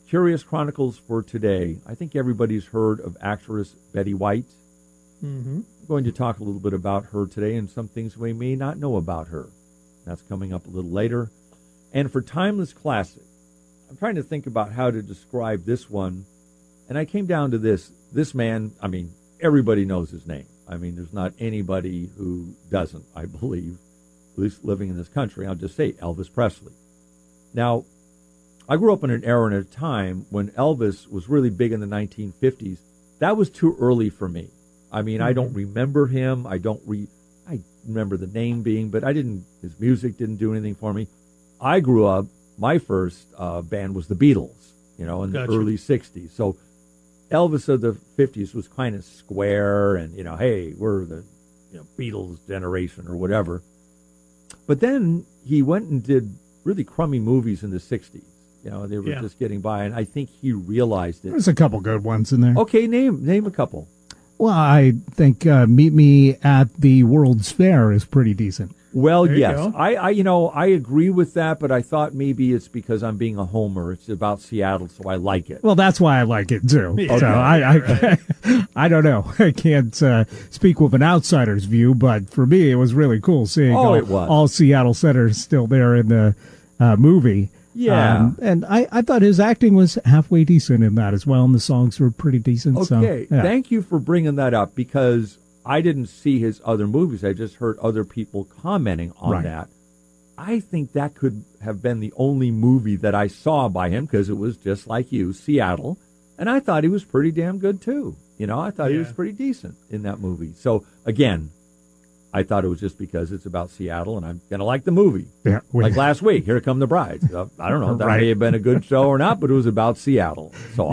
Curious Chronicles for today. I think everybody's heard of actress Betty White. Mm-hmm. I'm going to talk a little bit about her today and some things we may not know about her. That's coming up a little later. And for Timeless Classic, I'm trying to think about how to describe this one. And I came down to this. This man, I mean, everybody knows his name. I mean, there's not anybody who doesn't, I believe, at least living in this country. I'll just say Elvis Presley. Now, I grew up in an era and a time when Elvis was really big in the 1950s. That was too early for me. I mean, I don't remember him. I remember the name being, but his music didn't do anything for me. I grew up, my first band was the Beatles, in the early 60s. So Elvis of the 50s was kind of square and, hey, we're the Beatles generation or whatever. But then he went and did really crummy movies in the 60s. They were just getting by, and I think he realized it. There's a couple good ones in there. Okay, name a couple. Well, I think Meet Me at the World's Fair is pretty decent. Well, There you yes. go. I agree with that, but I thought maybe it's because I'm being a homer. It's about Seattle, so I like it. Well, that's why I like it, too. Okay. So I don't know. I can't speak with an outsider's view, but for me, it was really cool seeing all Seattle Centers still there in the movie. Yeah. And I thought his acting was halfway decent in that as well, and the songs were pretty decent. Okay, So, yeah. Thank you for bringing that up, because I didn't see his other movies. I just heard other people commenting on that. I think that could have been the only movie that I saw by him, because it was just like you, Seattle, and I thought he was pretty damn good, too. I thought he was pretty decent in that movie. So, again, I thought it was just because it's about Seattle, and I'm going to like the movie. Yeah, like last week, Here Come the Brides. I don't know if that may have been a good show or not, but it was about Seattle. So